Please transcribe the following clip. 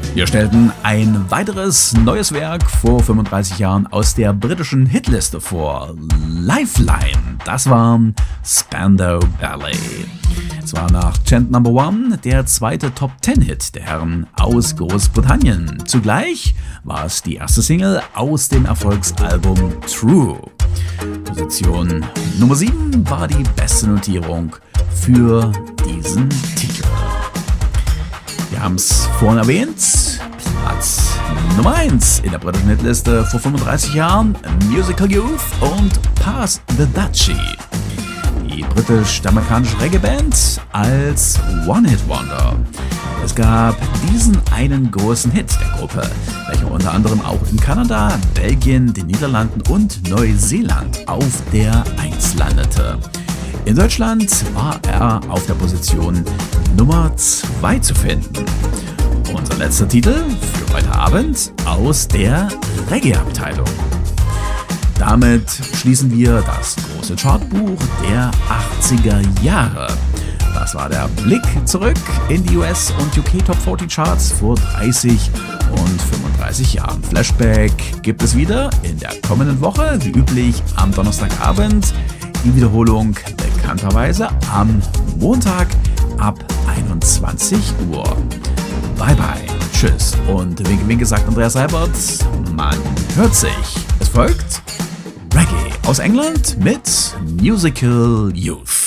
Wir stellten ein weiteres neues Werk vor 35 Jahren aus der britischen Hitliste vor. Lifeline, das war Spandau Ballet. Es war nach Chant No. 1 der zweite Top-10-Hit der Herren aus Großbritannien. Zugleich war es die erste Single aus dem Erfolgsalbum True. Position Nummer 7 war die beste Notierung für diesen Titel. Wir haben es vorhin erwähnt, Platz Nummer 1 in der britischen Hitliste vor 35 Jahren, Musical Youth und Pass the Dutchie. Die britisch-amerikanische Reggae-Band als One-Hit-Wonder. Es gab diesen einen großen Hit der Gruppe, welcher unter anderem auch in Kanada, Belgien, den Niederlanden und Neuseeland auf der 1 landete. In Deutschland war er auf der Position Nummer 2 zu finden. Unser letzter Titel für heute Abend aus der Reggae-Abteilung. Damit schließen wir das große Chartbuch der 80er Jahre. Das war der Blick zurück in die US- und UK Top 40 Charts vor 30 und 35 Jahren. Flashback gibt es wieder in der kommenden Woche, wie üblich am Donnerstagabend. Die Wiederholung bekannterweise am Montag ab 21 Uhr. Bye bye, tschüss und winke winke sagt Andreas Seibert, man hört sich. Es folgt Reggae aus England mit Musical Youth.